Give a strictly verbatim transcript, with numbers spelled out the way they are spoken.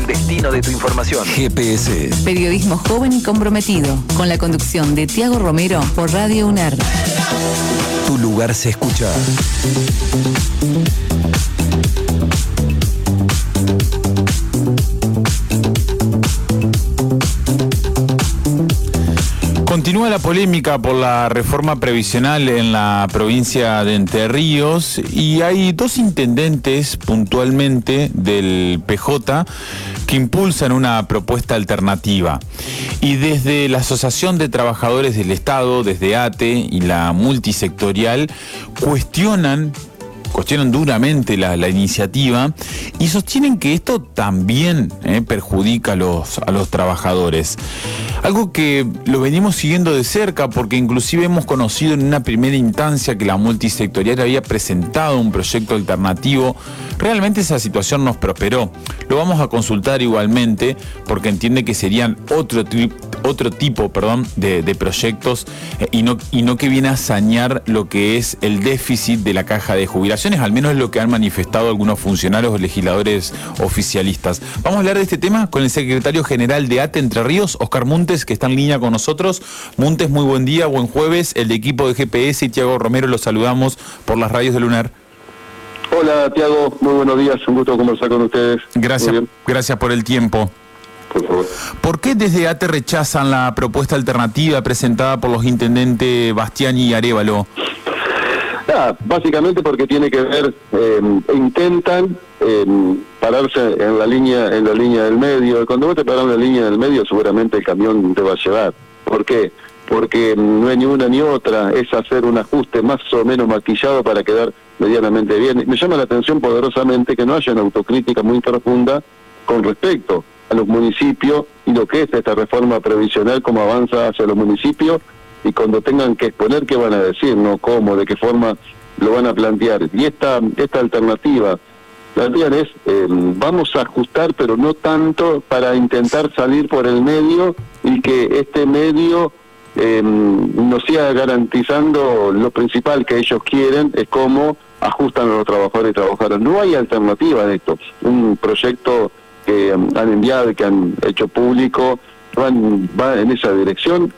el destino de tu información. G P S. Periodismo joven y comprometido, con la conducción de Tiago Romero por Radio UNER. Tu lugar se escucha. Continúa la polémica por la reforma previsional en la provincia de Entre Ríos y hay dos intendentes puntualmente del P J que impulsan una propuesta alternativa. Y desde la Asociación de Trabajadores del Estado, desde A T E y la multisectorial, cuestionan cuestionan duramente la, la iniciativa y sostienen que esto también eh, perjudica a los, a los trabajadores. Algo que lo venimos siguiendo de cerca porque inclusive hemos conocido en una primera instancia que la multisectorial había presentado un proyecto alternativo. Realmente esa situación nos prosperó. Lo vamos a consultar igualmente porque entiende que serían otro, otro tipo perdón, de, de proyectos eh, y, no, y no que viene a sanear lo que es el déficit de la caja de jubilación. Al menos es lo que han manifestado algunos funcionarios o legisladores oficialistas. Vamos a hablar de este tema con el secretario general de A T E Entre Ríos, Oscar Muntes, que está en línea con nosotros. Muntes, muy buen día, buen jueves. El de equipo de G P S y Tiago Romero los saludamos por las radios de UNER. Hola, Tiago, muy buenos días, un gusto conversar con ustedes. Gracias, gracias por el tiempo. Por favor. ¿Por qué desde A T E rechazan la propuesta alternativa presentada por los intendentes Bastiani y Arévalo? Ah, básicamente porque tiene que ver, eh, intentan eh, pararse en la línea en la línea del medio. Cuando vos te paras en la línea del medio, seguramente el camión te va a llevar. ¿Por qué? Porque no hay ni una ni otra, es hacer un ajuste más o menos maquillado para quedar medianamente bien. Me llama la atención poderosamente que no haya una autocrítica muy profunda con respecto a los municipios y lo que es esta reforma previsional, cómo avanza hacia los municipios, y cuando tengan que exponer qué van a decir, no cómo, de qué forma lo van a plantear. Y esta esta alternativa, plantean es, eh, vamos a ajustar, pero no tanto para intentar salir por el medio y que este medio eh, nos siga garantizando lo principal que ellos quieren, es cómo ajustan a los trabajadores y trabajadoras. No hay alternativa de esto. Un proyecto que han enviado y que han hecho público, Van, va en esa dirección,